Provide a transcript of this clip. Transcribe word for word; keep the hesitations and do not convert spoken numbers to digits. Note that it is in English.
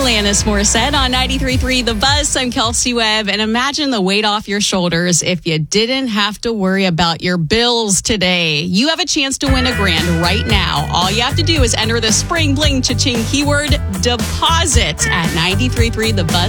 Alanis Morissette on ninety-three point three The Buzz. I'm Kelsey Webb, and imagine the weight off your shoulders if you didn't have to worry about your bills today. You have a chance to win a grand right now. All you have to do is enter the Spring Bling Cha-Ching keyword deposit at ninety-three point three The Buzz.